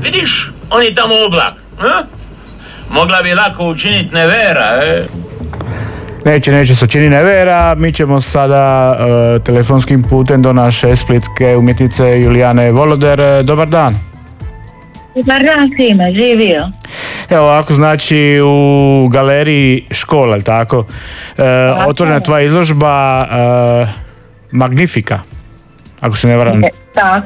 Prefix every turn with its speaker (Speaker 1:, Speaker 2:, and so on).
Speaker 1: Vidiš, on je tamo oblak. Mogla bi lako učiniti nevera,
Speaker 2: Neće se učini nevera. Mi ćemo sada telefonskim putem do naše splitske umjetnice Julijane Voloder. Dobar dan.
Speaker 3: Dobar dan svima, živio.
Speaker 2: Evo ovako, znači u galeriji Škola, je tako? Otvorena tvoja izložba Magnifica, ako se ne varam.
Speaker 3: Tako